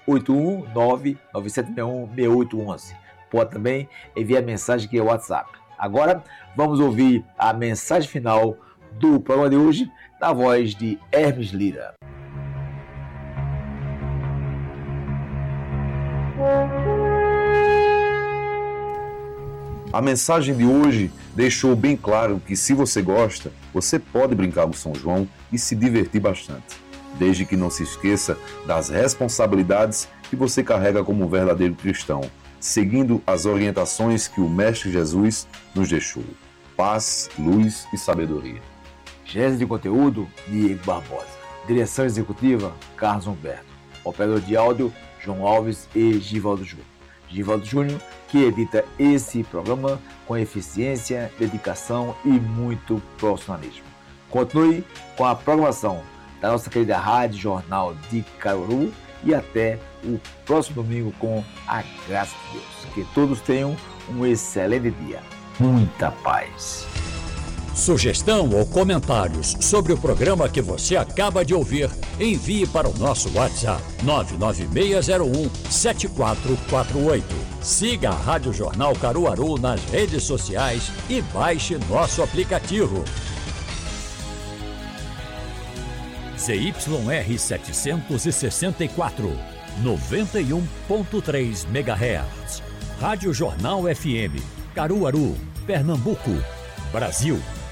81 99761 6811. Pode também enviar mensagem aqui ao WhatsApp. Agora vamos ouvir a mensagem final do programa de hoje na voz de Hermes Lira. A mensagem de hoje deixou bem claro que, se você gosta, você pode brincar no São João e se divertir bastante, desde que não se esqueça das responsabilidades que você carrega como um verdadeiro cristão, seguindo as orientações que o Mestre Jesus nos deixou. Paz, luz e sabedoria. Gerência de conteúdo, Diego Barbosa. Direção executiva, Carlos Humberto. Operador de áudio, João Alves e Givaldo Júnior. Givaldo Júnior, que edita esse programa com eficiência, dedicação e muito profissionalismo. Continue com a programação da nossa querida Rádio Jornal de Caruaru e até o próximo domingo com a graça de Deus. Que todos tenham um excelente dia. Muita paz. Sugestão ou comentários sobre o programa que você acaba de ouvir, envie para o nosso WhatsApp 996017448. Siga a Rádio Jornal Caruaru nas redes sociais e baixe nosso aplicativo. ZYR 764, 91.3 MHz. Rádio Jornal FM, Caruaru, Pernambuco, Brasil.